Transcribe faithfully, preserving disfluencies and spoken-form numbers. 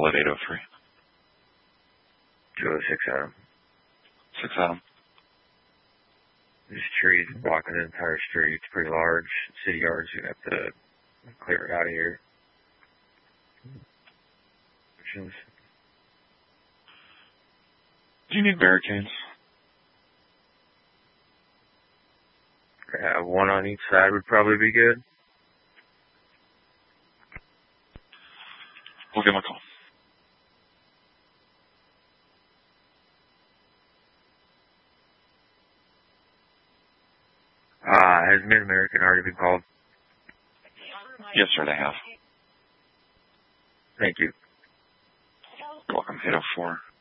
Bullet eight oh three. two oh six Adam. six Adam. There's trees blocking the entire street. It's pretty large. City yards, you have to clear it out of here. Do you need barricades? Yeah, one on each side would probably be good. We'll give him a call. Uh, has Mid-American already been called? Yes, sir, they have. Thank you. You're welcome. eight oh four.